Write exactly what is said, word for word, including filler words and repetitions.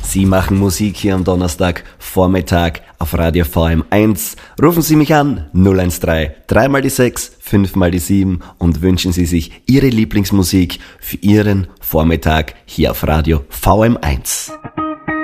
Sie machen Musik hier am Donnerstag Vormittag auf Radio V M eins. Rufen Sie mich an null eins drei, drei mal die sechs, fünf mal die sieben und wünschen Sie sich Ihre Lieblingsmusik für Ihren Vormittag hier auf Radio V M eins.